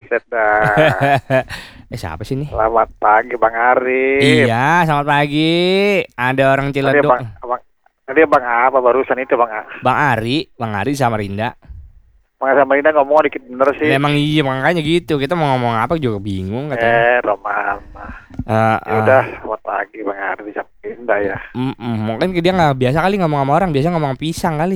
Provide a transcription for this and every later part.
buset dah. Siapa sih nih? Selamat pagi Bang Arif. Iya, selamat pagi. Ada orang Tadi Ciledug. Bang apa barusan itu Bang A. Bang Ari sama Rinda. Bang sama Rinda ngomong dikit bener sih. Emang iya makanya gitu. Kita mau ngomong apa juga bingung katanya. Roman. Ya Uh, udah, selamat pagi Bang Arif sama Rinda ya. Mungkin dia nggak biasa kali ngomong sama orang. Biasa ngomong pisang kali.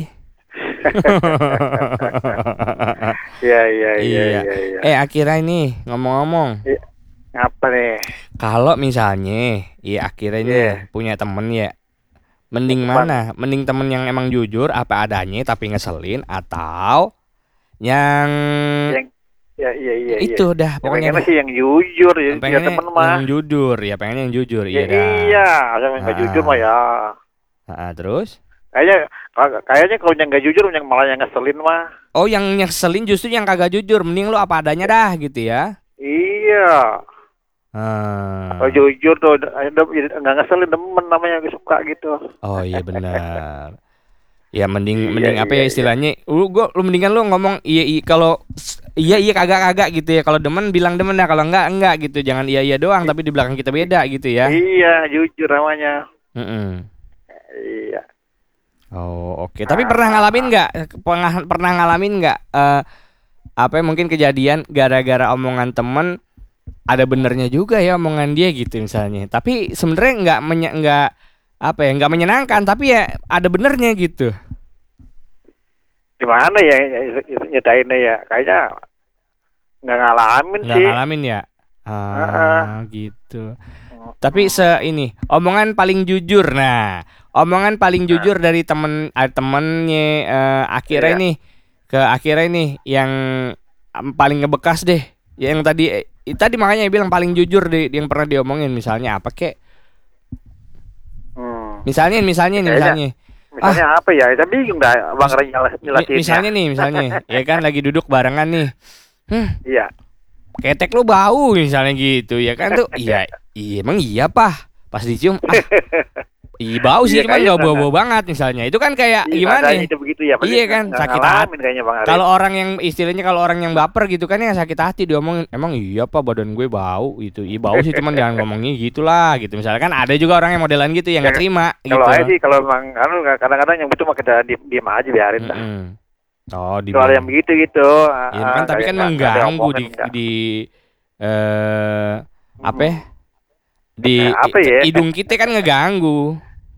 Iya. Akhirnya ini ngomong-ngomong. Iya. Apa nih? Kalau misalnya, akhirnya ini punya temen ya. Mending mana? Mending temen yang emang jujur apa adanya tapi ngeselin, atau yang Iya. itu dah pokoknya pengennya sih yang jujur ya, temen mah. Yang jujur ya, pengennya yang jujur ya. Iya, asal nggak jujur mah ya. Terus? Kayaknya kalau yang nggak jujur yang malah yang ngeselin mah. Oh, yang ngeselin justru yang kagak jujur. Mending lu apa adanya dah gitu ya. Iya. Kalau jujur tuh nggak ngeselin, demen namanya suka gitu. Oh iya benar. Ya mending apa ya istilahnya? Lu mendingan lu ngomong iya kalau iya kagak gitu ya. Kalau demen bilang demen dah, kalau enggak gitu. Jangan iya doang tapi di belakang kita beda gitu ya. Iya, jujur namanya. Iya. Oh, oke. Tapi pernah ngalamin nggak? Pernah ngalamin nggak? Apa mungkin kejadian gara-gara omongan temen ada benernya juga ya omongan dia gitu misalnya. Tapi sebenarnya nggak menyenangkan, tapi ya ada benernya gitu. Gimana ya nyetainnya ya? Kayaknya nggak ngalamin sih. Nggak ngalamin ya? Gitu. Tapi ini omongan paling jujur. Nah, omongan paling jujur dari temennya akhirnya ini yang paling ngebekas deh. Yang tadi makanya bilang paling jujur deh yang pernah diomongin, misalnya apa kek? Misalnya apa ya? Saya bingung dah Bang misalnya ya kan lagi duduk barengan nih. Iya. Ketek lu bau misalnya gitu ya kan tuh. Iya emang iya pas dicium iya bau sih, cuman gak bau-bau banget misalnya. Itu kan kayak gimana ya? Iya kan, sakit hati. Kalau orang yang istilahnya kalau orang yang baper gitu kan ya sakit hati diomongin, emang iya badan gue bau gitu. Iya bau sih, cuman jangan ngomongnya gitulah gitu. Misalnya kan ada juga orang yang modelan gitu yang nggak terima gitu. Kalau sih kalau emang kadang-kadang yang begitu mah kita diem aja biarin dah. Oh, kalau yang begitu gitu. Iya kan, tapi kan mengganggu apa ya? Hidung kita kan ngeganggu.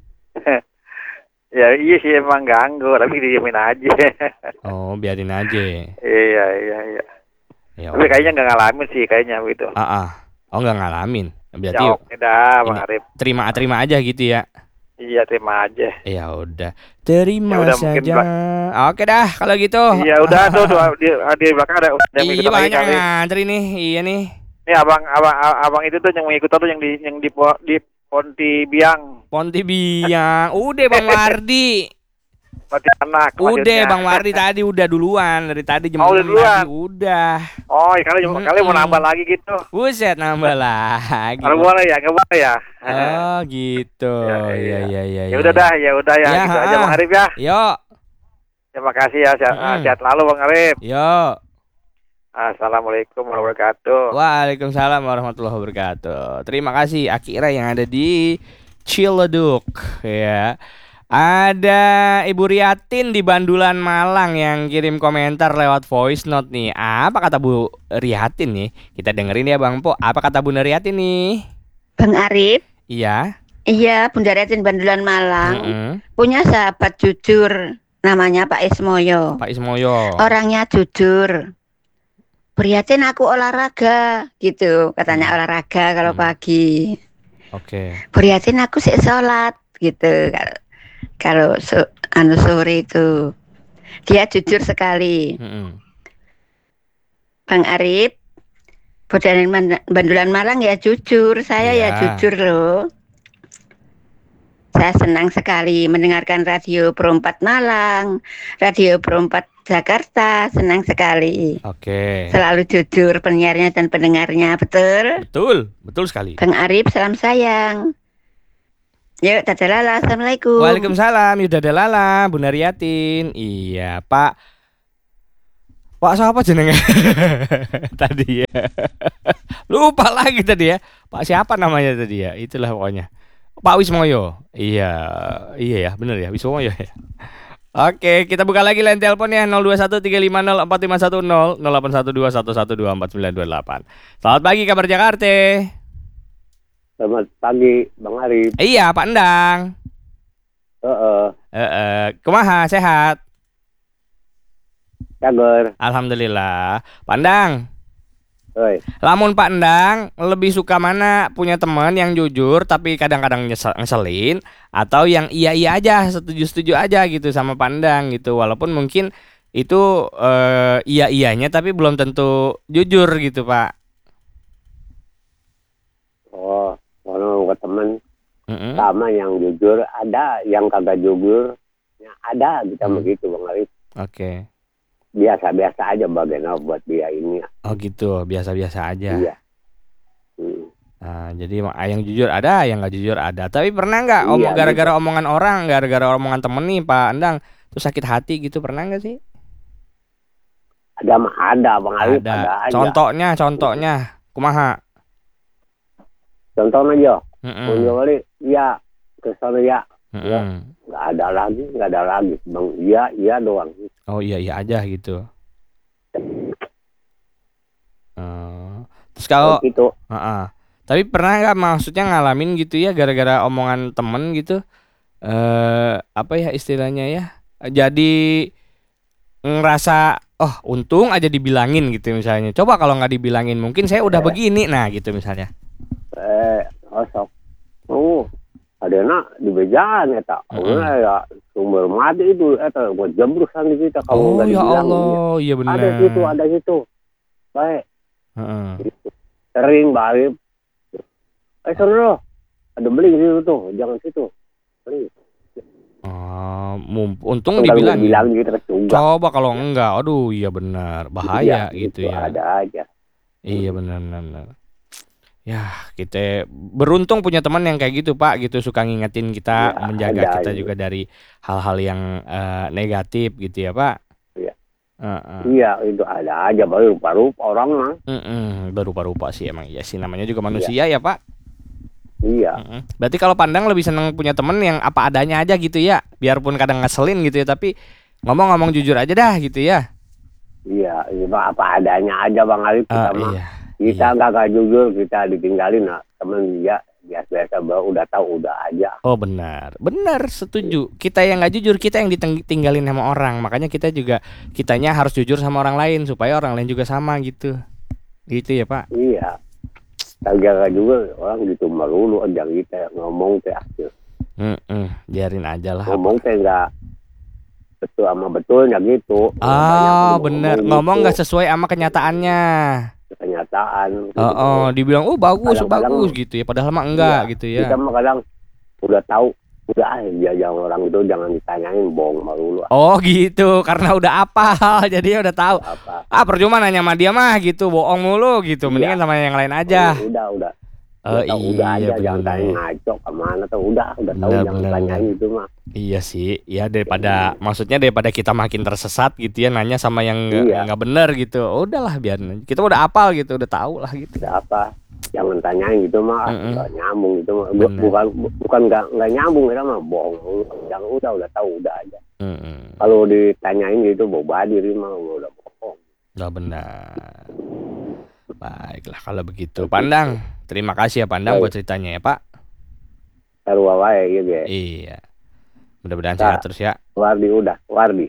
Ya iya sih emang ganggu, tapi didiemin aja. Oh, biarin aja. Iya. Tapi kayaknya nggak ngalamin sih kayaknya gitu. Oh, nggak ngalamin. Berarti Bang Arif. Terima aja gitu ya. Iya, terima aja. Ya udah, terima saja. Oke dah kalau gitu. Iya udah tuh di belakang ada iya banyak ngantri nih. Iya nih. Ini abang itu tuh yang mengikut tuh yang di Pontibiang. Udah Bang Wardi. Anak. Udah Bang Wardi tadi udah duluan dari tadi jam 6 lagi udah. Oh, kali mau nambah lagi gitu. Buset, nambah lagi. Kalau boleh ya, nggak boleh ya. Oh gitu. Iya. Ya udah ya. Gitu aja Bang Arif ya. Yo. Terima kasih ya. Sehat selalu Bang Arif. Yo. Assalamualaikum warahmatullahi wabarakatuh. Waalaikumsalam warahmatullahi wabarakatuh. Terima kasih Akira yang ada di Ciledug ya. Ada Ibu Riatin di Bandulan Malang yang kirim komentar lewat voice note nih. Apa kata Bu Riatin nih? Kita dengerin ya Bang Po. Apa kata Bu Riatin nih? Bang Arif. Iya. Iya, Bunda Riatin Bandulan Malang. Punya sahabat jujur, namanya Pak Ismoyo. Orangnya jujur. Prihatin aku olahraga gitu, katanya olahraga kalau pagi. Oke. Prihatin aku sih sholat gitu. Kalau sore itu dia jujur sekali. Bang Arif, Bandulan Malang ya jujur, saya ya jujur loh. Saya senang sekali mendengarkan Radio Pro 4 Malang, Radio Pro 4 Jakarta, senang sekali. Oke. Selalu jujur penyiarnya dan pendengarnya, betul? Betul sekali. Bang Arif, salam sayang. Yuk, dadah lala, assalamualaikum. Waalaikumsalam, yuk dadah lala, Bunda Riatin. Iya, Pak Pak siapa jenenge? Tadi ya. Lupa lagi tadi ya. Pak siapa namanya tadi ya? Itulah pokoknya. Pak Wismoyo. Iya, iya ya, benar ya, Wismoyo ya. Oke, kita buka lagi line telepon ya 0213504510 081211242928. Selamat pagi kabar Jakarta. Selamat pagi Bang Arif. Iya, Pak Endang. Kumaha sehat? Cager. Alhamdulillah. Pak Endang. Oi. Lamun Pak Endang lebih suka mana, punya teman yang jujur tapi kadang-kadang ngeselin, atau yang iya-iya aja, setuju-setuju aja gitu sama Pak Endang gitu, walaupun mungkin itu iya-iyanya tapi belum tentu jujur gitu Pak. Oh, kalau ke teman sama yang jujur ada, yang kagak jujur ya ada, kita begitu Bang Arif. Oke. Biasa-biasa aja bagaimana buat dia ini. Oh gitu, biasa-biasa aja. Iya. Nah, jadi yang jujur ada, yang nggak jujur ada. Tapi pernah nggak gara-gara gitu. Omongan orang, gara-gara omongan temen nih Pak Endang, terus sakit hati gitu, pernah nggak sih? Ada Bang Arif. Ada aja. Contohnya, kumaha? Contohnya aja. Kali ya kesana ya. Nggak ada lagi Bang. Iya doang. Oh iya aja gitu. Terus kalau gitu. Tapi pernah nggak maksudnya ngalamin gitu ya gara-gara omongan temen gitu, apa ya istilahnya ya? Jadi ngerasa untung aja dibilangin gitu misalnya. Coba kalau nggak dibilangin mungkin saya udah begini, nah gitu misalnya. Sok. Adena di bejaan eta. Ya sumber mati itu eta buat jembrusan di kita kalau enggak dibilang. Oh ya Allah, iya benar. Ada situ. Baik. Gitu. Sering balik. Sono. Ada beli di situ tuh, jangan situ. Beli. Untung dibilang gitu juga. Coba kalau enggak, aduh iya benar, bahaya gitu ya. Ada aja. Iya benar. Ya, kita beruntung punya teman yang kayak gitu, Pak, gitu, suka ngingetin kita, menjaga kita juga dari hal-hal yang negatif gitu ya, Pak. Iya. Iya, itu ada aja baru orang mah. Berupa-rupa sih emang iya sih, namanya juga manusia ya, Pak. Iya. Berarti kalau Pandang lebih seneng punya temen yang apa adanya aja gitu ya, biarpun kadang ngeselin gitu ya, tapi ngomong jujur aja dah gitu ya. Iya, apa adanya aja Bang Arif kita mah. Kita nggak jujur, kita ditinggalin, nah temen dia biasa udah tahu udah aja. Oh benar setuju. Kita yang nggak jujur, kita yang ditinggalin sama orang, makanya kitanya harus jujur sama orang lain supaya orang lain juga sama gitu ya Pak. Iya, kagak juga orang gitu melulu aja kita ngomong teh akhir. Biarin aja lah. Ngomong teh nggak betul sama betulnya gitu. Bener, ngomong nggak sesuai sama kenyataannya. Kenyataan. Dibilang bagus gitu ya, padahal mah enggak gitu ya. Kita mah kadang udah tahu, udah aja orang itu jangan ditanyain, bohong melulu. Oh gitu, karena udah apal jadi udah tahu. Percuma nanya sama dia mah gitu, bohong mulu gitu. Mendingan sama yang lain aja. Udah. Udah aja, jangan tanya ngaco kemana tuh, udah tahu, jangan tanyain itu mah. Iya sih, ya daripada kita makin tersesat gitu ya, nanya sama yang nggak benar gitu. Udahlah biarin, kita udah apal gitu, udah tahu lah gitu. Udah apa? Jangan tanyain gitu mah, nggak nyambung gitu mah. Bukan nggak nyambung itu mah, bohong. Jangan udah tahu udah aja. Kalau ditanyain gitu bawa diri mah udah bohong. Udah benar. Baiklah kalau begitu, Pandang. Terima kasih ya Pandang buat ceritanya ya Pak. Wae gitu ya. Iya. Mudah-mudahan sehat terus ya. Wardi udah.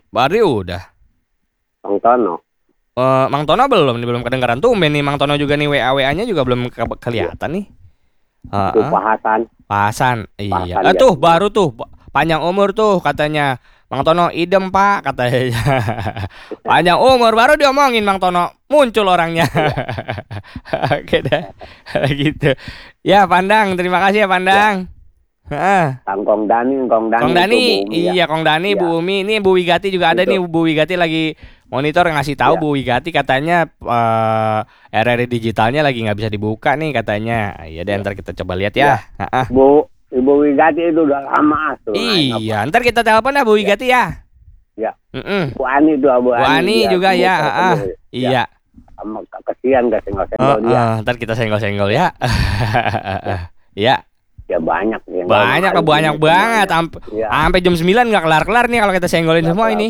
Mang Tono. Mang Tono belum kedengaran tuh nih Mang Tono juga nih, WA-nya juga belum kelihatan nih. Itu Pahasan. Iya. Tuh baru tuh panjang umur tuh katanya. Mang Tono idem Pak katanya. Panjang umur baru diomongin Mang Tono, muncul orangnya. Oke dah. Gitu. Ya Pandang, terima kasih ya Pandang. Kong Dani. Iya Kong Dani, Bu Umi. Ini Bu Wigati juga ada nih. Bu Wigati lagi monitor ngasih tahu. Bu Wigati katanya RRI digitalnya lagi nggak bisa dibuka nih katanya. Ya deh ntar kita coba lihat ya. Ibu Wigati itu udah lama tuh. Iya, ntar kita telepon ya Bu Wigati ya. Ya. Bu Ani itu, Bu Ani juga ya. Iya. Kesian gak senggol-senggol dia. Ntar kita senggol-senggol ya. Ya. Ya banyak. Banyak banget. Sampai jam 9 nggak kelar-kelar nih kalau kita senggolin semua ini.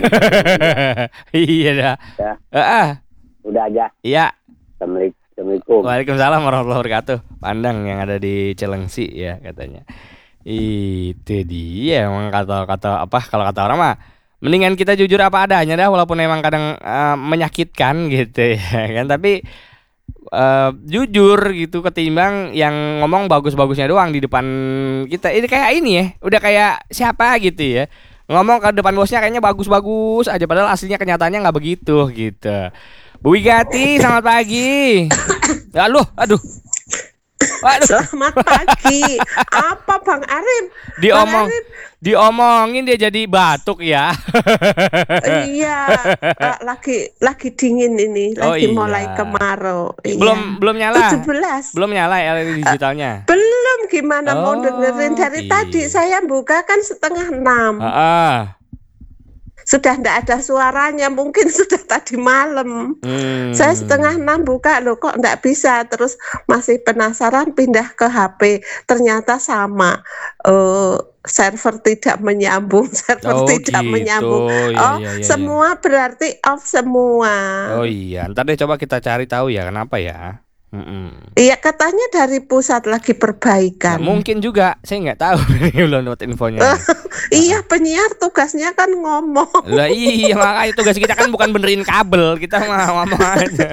Iya dah. Udah aja. Iya. Assalamualaikum. Waalaikumsalam warahmatullahi wabarakatuh. Pandang yang ada di Cilengsi ya katanya. Itu dia emang kata apa, kalau kata orang mah mendingan kita jujur apa adanya dah, walaupun emang kadang menyakitkan gitu ya kan, tapi jujur gitu ketimbang yang ngomong bagus-bagusnya doang di depan kita. Ini kayak ini ya, udah kayak siapa gitu ya, ngomong ke depan bosnya kayaknya bagus-bagus aja padahal aslinya kenyataannya nggak begitu gitu. Bu Wigati, selamat pagi. Aduh. Selamat pagi. Apa Bang Arif? Diomongin dia jadi batuk ya. Iya, lagi dingin ini, lagi mulai kemarau. Belum nyala. 17. Belum nyala LED digitalnya. Belum, gimana mau dengerin dari tadi saya buka kan 5:30. Sudah tidak ada suaranya, mungkin sudah tadi malam. Saya 5:30 buka, loh kok tidak bisa. Terus masih penasaran, pindah ke HP, ternyata sama. Server tidak menyambung, menyambung. Iya. Semua berarti off semua. Oh iya, ntar deh coba kita cari tahu ya kenapa ya. Iya, katanya dari pusat lagi perbaikan. Nah, mungkin juga, saya nggak tahu, belum dapat infonya. Iya, penyiar tugasnya kan ngomong. Lah iya, makanya tugas kita kan bukan benerin kabel, kita mah ngomong aja.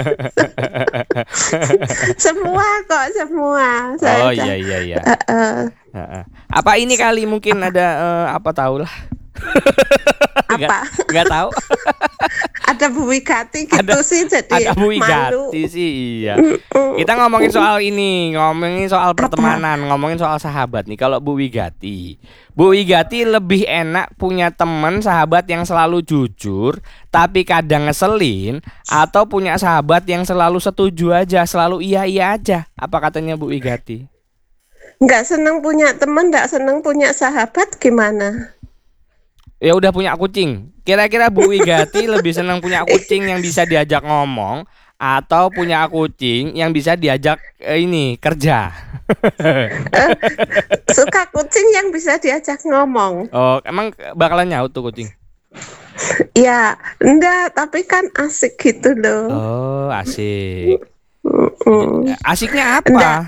Semua. Oh iya. Apa ini kali mungkin ada apa tahu lah. Apa? Nggak tahu. Ada Bu Wigati gitu sih, jadi ada Bu Wigati sih, iya. Kita ngomongin soal ini, ngomongin soal pertemanan, ngomongin soal sahabat nih. Kalau Bu Wigati lebih enak punya teman sahabat yang selalu jujur tapi kadang ngeselin, atau punya sahabat yang selalu setuju aja, selalu iya aja. Apa katanya Bu Wigati? Nggak seneng punya teman, nggak seneng punya sahabat, gimana? Ya udah punya kucing. Kira-kira Bu Wigati lebih senang punya kucing yang bisa diajak ngomong, atau punya kucing yang bisa diajak kerja? Suka kucing yang bisa diajak ngomong. Oh, emang bakalan nyaut tuh kucing? Ya, enggak, tapi kan asik gitu loh. Oh, asik. Asiknya apa? Enggak,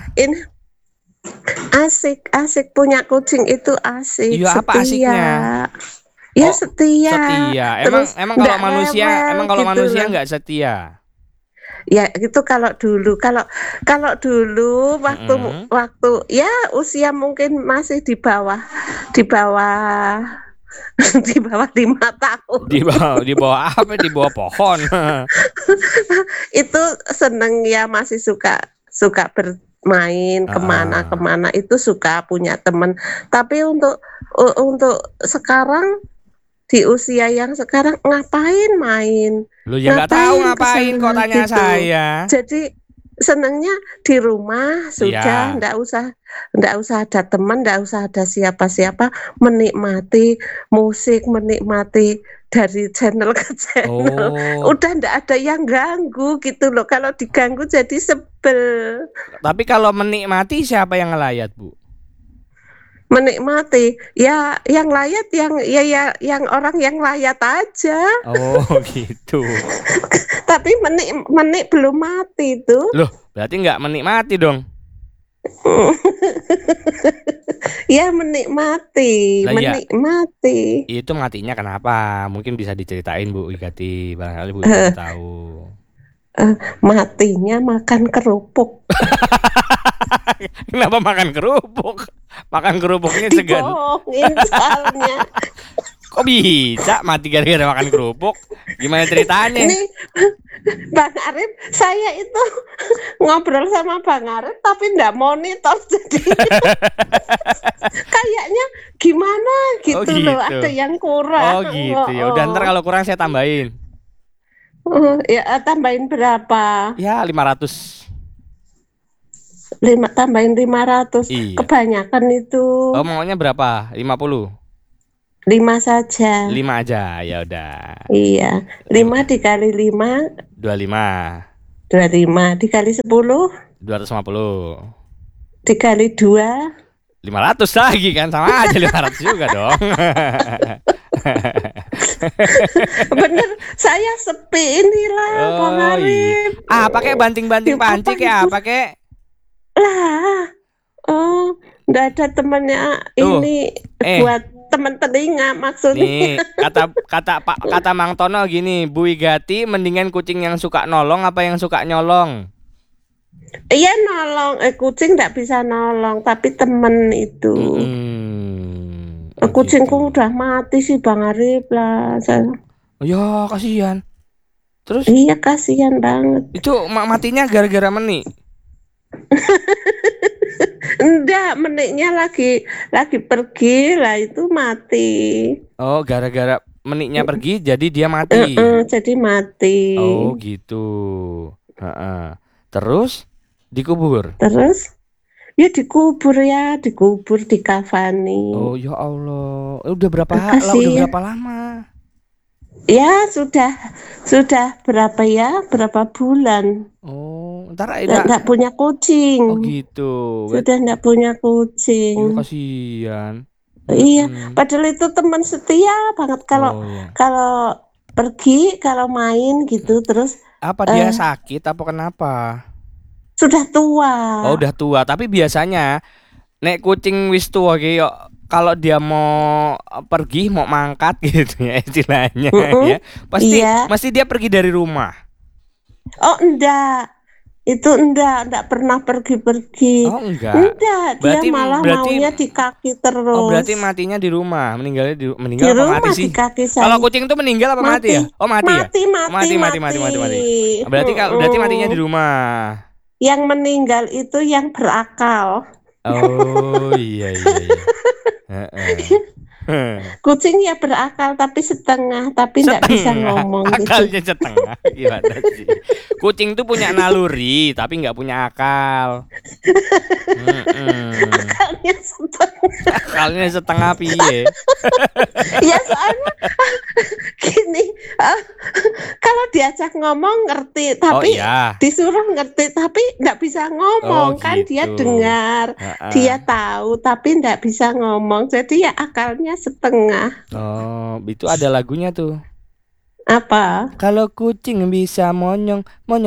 asik punya kucing itu asik. Iya, apa asiknya? Ya setia. Emang kalau manusia, manusia nggak setia? Ya gitu kalau dulu waktu ya usia mungkin masih di bawah 5 tahun. Di bawah apa? Di bawah pohon. Itu seneng ya, masih suka bermain kemana itu, suka punya teman. Tapi untuk sekarang, di usia yang sekarang, ngapain main? Lu ya nggak tahu ngapain kok tanya gitu. Saya. Jadi senengnya di rumah sudah, nggak usah ada teman, nggak usah ada siapa-siapa, menikmati musik, menikmati dari channel ke channel. Udah nggak ada yang ganggu gitu loh. Kalau diganggu jadi sebel. Tapi kalau menikmati, siapa yang ngelayat, Bu? Menikmati ya yang layat, yang orang yang layat aja. Oh gitu. Tapi menik belum mati tuh. Loh, berarti nggak menikmati dong? Ya menikmati. Itu matinya kenapa? Mungkin bisa diceritain Bu Wigati, barangkali Bu Wigati tahu. Matinya makan kerupuk. Kenapa makan kerupuk? Makan kerupuknya segan. Dibohongin soalnya. Kok bisa mati gara-gara makan kerupuk? Gimana ceritanya? Nih, Bang Arif, saya itu ngobrol sama Bang Arif tapi enggak monitor, jadi kayaknya gimana gitu, loh, ada yang kurang. Oh gitu ya. Udah, ntar kalau kurang saya tambahin. Ya tambahin berapa? Ya 500. Tambahin 500. Iya. Kebanyakan itu. Oh, maunya berapa? 50. 5 saja. 5 aja, ya udah. Iya, 5 dikali 5 25. 25 dikali 10 250. Dikali 2 500 lagi kan, sama aja 500 juga dong. Bener, saya sepi inilah Bang Arif. Pakai banting-banting panci kayak apa kek? Lah, nggak ada temannya ini buat teman telinga maksudnya. Nih, kata Mang Tono gini, Bu Igati mendingan kucing yang suka nolong apa yang suka nyolong? Iya nolong, kucing nggak bisa nolong, tapi temen itu. Kucingku udah mati sih Bang Arif lah. Ya kasihan. Terus? Iya kasihan banget. Itu matinya gara-gara menik? Enggak, meniknya lagi pergi lah itu mati. Oh, gara-gara meniknya pergi jadi dia mati. Jadi mati. Oh, gitu. Terus dikubur. Terus ya dikubur dikafani. Oh, ya Allah. Udah berapa lama? Ya, sudah berapa bulan. Oh, ntar enggak punya kucing. Oh, gitu. Sudah enggak punya kucing. Oh, kasihan. Iya, padahal itu teman setia banget kalau pergi, kalau main gitu terus. Apa dia sakit apa kenapa? Sudah tua. Oh, udah tua, tapi biasanya nek kucing wis tua ki kalau dia mau pergi, mau mangkat gitu ya istilahnya ya. Pasti dia pergi dari rumah. Oh, enggak. Itu enggak pernah pergi-pergi. Oh, enggak. Dia malah maunya di kaki terus. Oh, berarti matinya di rumah. Meninggal di apa rumah, mati sih? Di kaki saya. Kalau kucing itu meninggal apa mati ya? Oh, mati ya? Mati. Berarti matinya di rumah. Yang meninggal itu yang berakal. Oh, iya. Kucing ya berakal tapi setengah, tapi tidak bisa ngomong. Akalnya gitu. Setengah, gimana sih? Kucing tuh punya naluri tapi nggak punya akal. Akalnya setengah piye? Ya soalnya gini, kalau diajak ngomong ngerti, tapi disuruh ngerti tapi nggak bisa ngomong. Kan dia dengar, dia tahu tapi nggak bisa ngomong. Jadi ya akalnya setengah. Oh, itu ada lagunya tuh. Apa? Kalau kucing bisa monyong.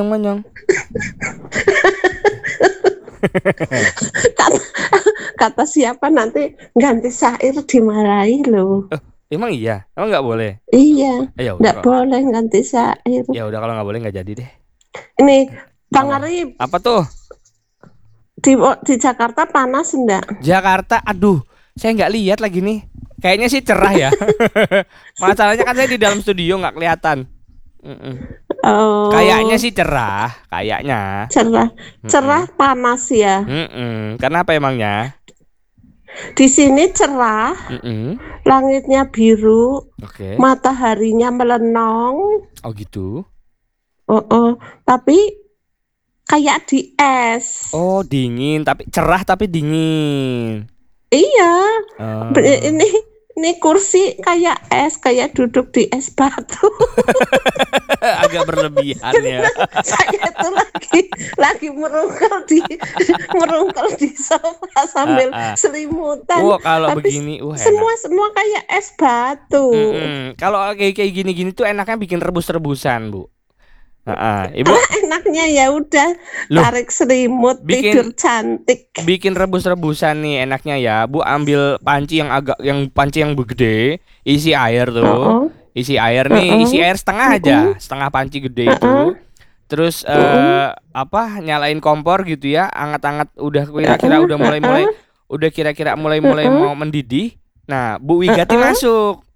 Kata siapa nanti ganti syair dimarahi loh. Emang iya? Emang nggak boleh? Iya. Nggak boleh ganti syair. Ya udah kalau nggak boleh nggak jadi deh. Ini Bang Arif. Apa tuh? Di Jakarta panas enggak? Jakarta, aduh, saya nggak lihat lagi nih. Kayaknya sih cerah ya. Masalahnya kan saya di dalam studio nggak kelihatan. Oh. Kayaknya sih cerah, kayaknya. Cerah panas ya. Karena apa emangnya? Di sini cerah, langitnya biru, mataharinya melenong. Oh gitu. Tapi kayak di es. Oh dingin, tapi cerah tapi dingin. Iya. Ini kursi kayak es, kayak duduk di es batu. Agak berlebihan ya. Saya itu lagi merungkel di sofa sambil selimutan. Kalau begini, semua kayak es batu. Kalau kayak gini tuh enaknya bikin rebus-rebusan, Bu. Ibu enaknya ya udah tarik selimut, tidur cantik. Bikin rebus-rebusan nih enaknya ya, Bu, ambil panci yang panci yang gede, isi air tuh. Isi air nih, isi air setengah aja, setengah panci gede itu. Terus nyalain kompor gitu ya, anget-anget udah kira-kira udah mulai mau mendidih. Nah, Bu Wigati masuk.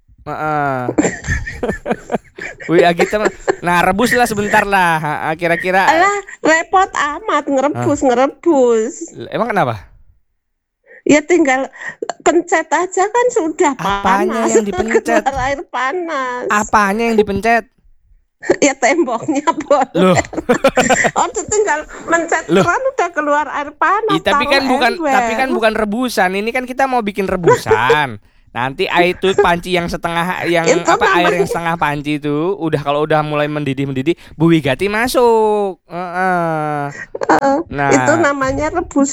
Gitu. Nah, rebuslah sebentar lah. Kira-kira. Alah, repot amat ngerebus. Emang kenapa? Ya tinggal pencet aja kan sudah panas. Apanya yang dipencet? Air panas. Apanya yang dipencet? Ya temboknya boleh. Tinggal mencet keran udah keluar air panas. Tapi kan bukan rebusan. Ini kan kita mau bikin rebusan. Nanti air itu panci yang setengah yang itu apa namanya, air yang setengah panci itu udah kalau udah mulai mendidih Bu Wigati masuk. Nah, itu namanya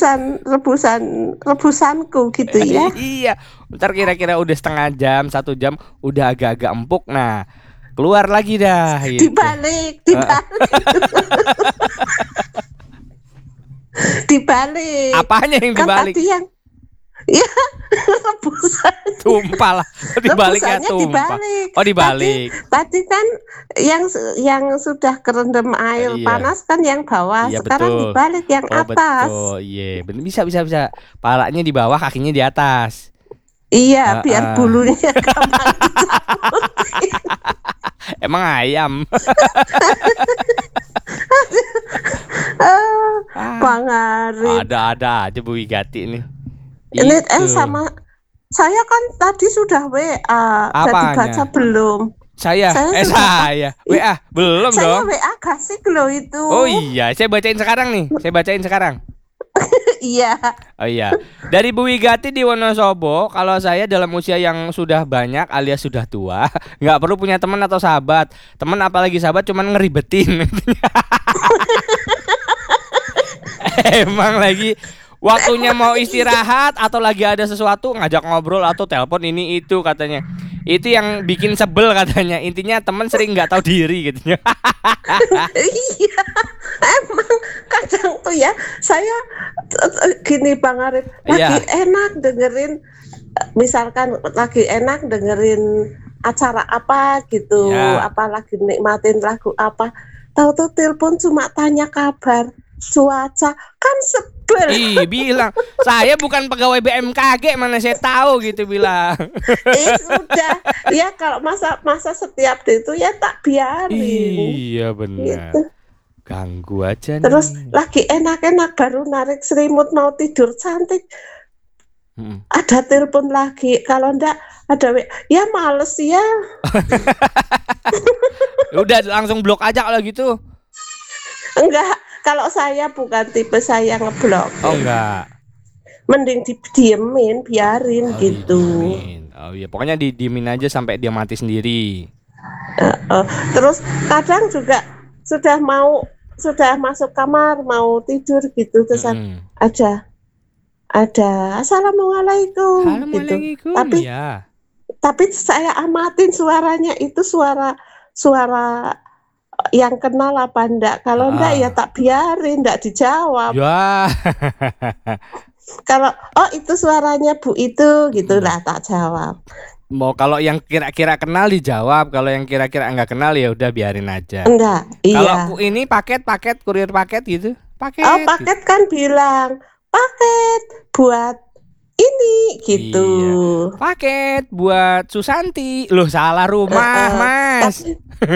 rebusanku gitu ya. Iya. Ntar kira-kira udah setengah jam, 1 jam udah agak-agak empuk. Nah, keluar lagi dah gitu. Dibalik. Dibalik. Apanya yang dibalik? Kan tadi yang ya rebusan tumpah lah, dibaliknya tumpah. Dibalik. Oh dibalik. Tadi kan yang sudah kerendam air panas kan yang bawah. Iya, sekarang betul. Dibalik yang atas. Oh iya, bisa. Palanya di bawah, kakinya di atas. Iya, biar bulunya gampang. Emang ayam. Bang Arif. Ada aja Bu Wigati nih. Ini sama saya kan tadi sudah WA. Jadi baca belum? Saya WA belum saya dong. Saya WA kasih loh itu. Oh iya, saya bacain sekarang nih. Iya. Oh iya. Dari Bu Wigati di Wonosobo, kalau saya dalam usia yang sudah banyak alias sudah tua, nggak perlu punya teman atau sahabat. Teman apalagi sahabat cuman ngeribetin. Emang lagi waktunya mau istirahat atau lagi ada sesuatu ngajak ngobrol atau telepon ini itu katanya. Itu yang bikin sebel katanya. Intinya teman sering nggak tahu diri katanya. Iya, emang kadang tuh ya saya gini Bang Arif lagi enak dengerin, misalkan lagi enak dengerin acara apa gitu, apalagi nikmatin lagu apa, tahu-tahu telepon cuma tanya kabar cuaca, kan sebel. Bilang saya bukan pegawai BMKG, mana saya tahu gitu bilang. Sudah ya, kalau masa setiap itu ya tak biarin. Iya benar gitu. Ganggu aja nih. Terus lagi enak-enak baru narik selimut mau tidur cantik, ada telepon lagi. Kalau enggak ada ya males ya. Udah langsung blok aja kalau gitu. Enggak, kalau saya bukan tipe saya ngeblok. Oh enggak. Mending didiemin, biarin gitu. Didiemin. Oh iya, pokoknya didiemin aja sampai dia mati sendiri. Terus kadang juga sudah masuk kamar mau tidur gitu, terus ada assalamualaikum gitu. Tapi saya amatin suaranya itu suara yang kenal apa enggak. Kalau enggak ya tak biarin, enggak dijawab. Kalau itu suaranya Bu itu gitu lah tak jawab. Mau kalau yang kira-kira kenal dijawab, kalau yang kira-kira enggak kenal ya udah biarin aja. Enggak, iya. Kalau ini paket kurir paket gitu. Paket gitu. Kan bilang paket buat ini gitu. Iya. Paket buat Susanti. Loh salah rumah, Mas.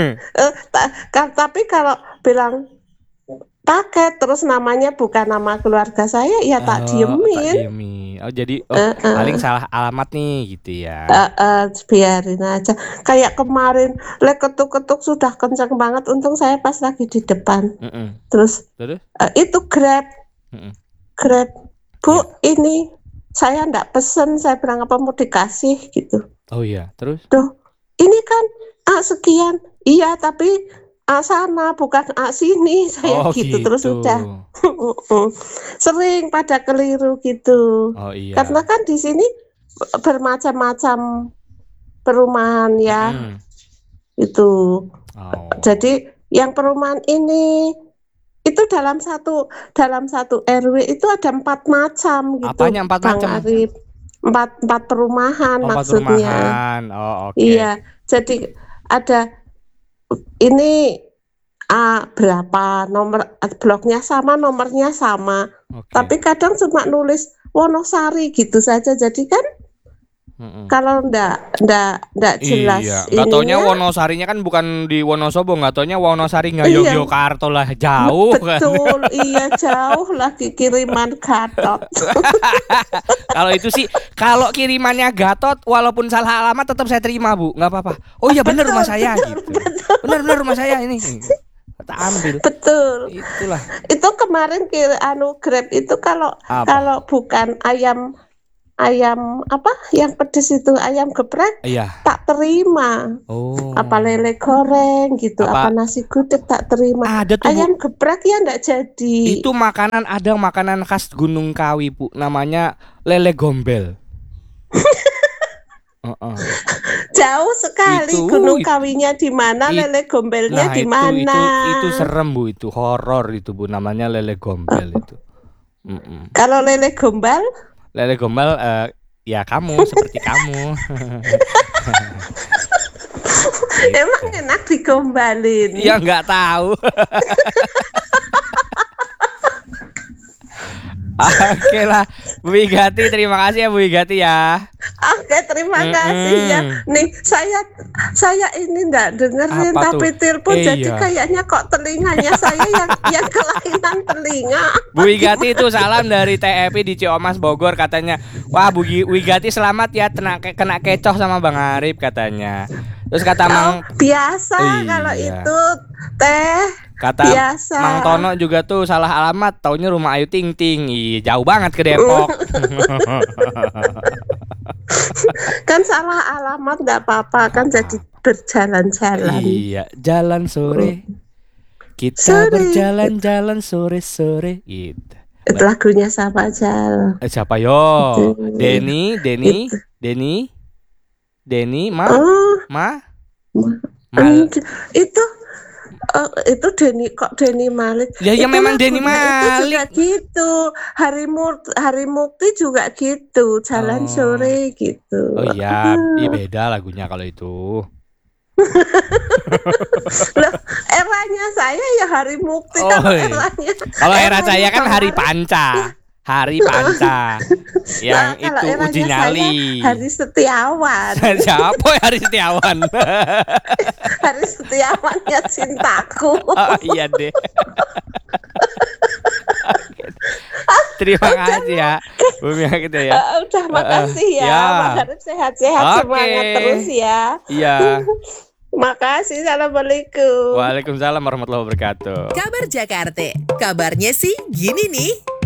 Tapi kalau bilang paket terus namanya bukan nama keluarga saya ya tak diemin. Oh jadi paling salah alamat nih gitu ya. Biarin aja. Kayak kemarin ketuk-ketuk sudah kencang banget, untung saya pas lagi di depan. Terus itu Grab. Grab. Bu, ini saya enggak pesen, saya bilang apa mau dikasih gitu. Oh iya, terus? Tuh, ini kan sekian. Iya, tapi sana bukan sini, saya gitu. Terus udah sering pada keliru gitu. Oh iya. Karena kan di sini bermacam-macam perumahan ya. Itu. Jadi yang perumahan ini itu dalam satu RW itu ada 4 macam gitu. Apanya 4 macam? Arif. 4 perumahan maksudnya. Perumahan. Oh, oke. Iya. Jadi ada ini berapa nomor bloknya sama, nomornya sama. Tapi kadang cuma nulis Wonosari gitu saja. Jadi kan kalau enggak jelas. Iya, enggak taunya Wonosarinya kan bukan di Wonosobo, enggak taunya Wonosari enggak Yogyakarta lah, jauh. Betul, iya jauh lagi kiriman Gatot. Kalau itu sih, kalau kirimannya Gatot walaupun salah alamat tetap saya terima, Bu. Enggak apa-apa. Oh iya benar rumah saya gitu. Benar rumah saya ini. Kita ambil. Betul. Itulah. Itu kemarin Grab itu kalau bukan ayam ayam apa yang pedes itu, ayam geprek tak terima. Apa lele goreng gitu, apa nasi gudeg tak terima. Ada tuh, ayam geprek ya enggak jadi. Itu makanan khas Gunung Kawi, Bu, namanya lele gombel. Jauh sekali Gunung Kawinya di mana, lele gombelnya di mana? Itu serem, Bu, itu horor itu, Bu, namanya lele gombel itu. Kalau lele gombal? Lele gombal ya kamu seperti kamu. Emang enak digombalin? Ya nggak tahu. Oke lah, Bu Wigati, terima kasih ya Bu Wigati ya. Oke, terima kasih ya. Nih saya ini enggak dengerin tapi telepon jadi kayaknya kok telinganya saya yang kelainan telinga. Bu Wigati itu salam dari TEP di Ciomas Bogor, katanya. Wah, Bu Wigati selamat ya kena kecoh sama Bang Arif katanya. Terus kata Mang biasa kalau itu Teh. Kata biasa. Mang Tono juga tuh salah alamat, taunya rumah Ayu Ting Ting. Jauh banget ke Depok. Kan salah alamat nggak apa-apa, kan jadi berjalan-jalan. Iya, jalan sore. Kita berjalan-jalan sore-sore gitu. Itu lagunya siapa aja? Siapa yo? Denny, Itu Denny Malik. Ya memang Denny Malik. Gitu. Hari Mukti juga gitu, jalan sore gitu. Oh iya, beda lagunya kalau itu. Loh, eranya saya ya Hari Mukti kan eranya. Kalau era saya kan Hari Panca. Hari Panca yang itu uji nyali. Hari Setiawan. Siapa Hari Setiawan? Hari Setiawannya cintaku. Oh iya deh. Terima kasih ya Bu Mia gitu ya. Udah makasih ya. Bang Arif sehat-sehat, semangat terus ya. Iya. Makasih, assalamualaikum. Waalaikumsalam warahmatullahi wabarakatuh. Kabar Jakarta, kabarnya sih gini nih.